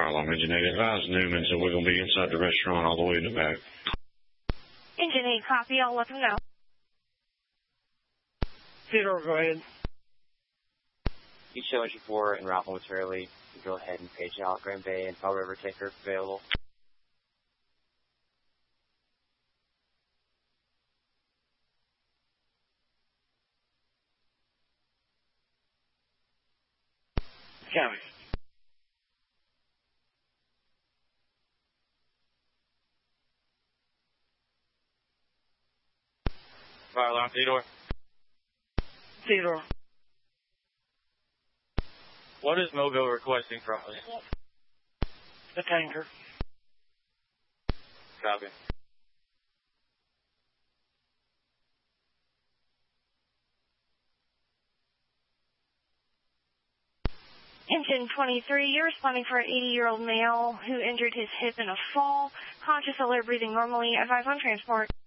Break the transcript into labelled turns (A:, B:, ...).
A: Fire alarm engine 8. Advise Newman, so we're going to be inside the restaurant all the way in the back.
B: Engine 8, copy. I'll let them know.
C: Theodore, go ahead.
D: Each show entry 4 en route momentarily. Go ahead and page out Grand Bay and Fall River Taker available.
C: Copy.
D: Fire alarm, Theodore.
C: Theodore.
D: What is Mobile requesting from us?
C: The tanker.
D: Copy.
B: Engine 23, you're responding for an 80-year-old male who injured his hip in a fall. Conscious, alert, breathing normally. Advise on transport.